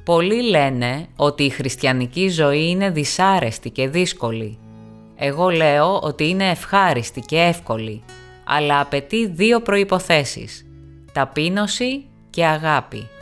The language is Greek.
Πολλοί λένε ότι η χριστιανική ζωή είναι δυσάρεστη και δύσκολη. Εγώ λέω ότι είναι ευχάριστη και εύκολη, αλλά απαιτεί δύο προϋποθέσεις: ταπείνωση και αγάπη.